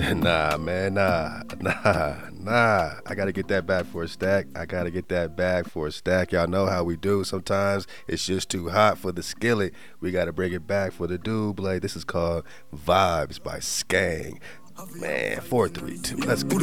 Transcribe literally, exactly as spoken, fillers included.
Nah, man, nah, nah, nah. I gotta get that back for a stack. I gotta get that back for a stack. Y'all know how we do. Sometimes it's just too hot for the skillet. We gotta bring it back for the double. This is called Vibes by Skang. Man, four three two. Let's go.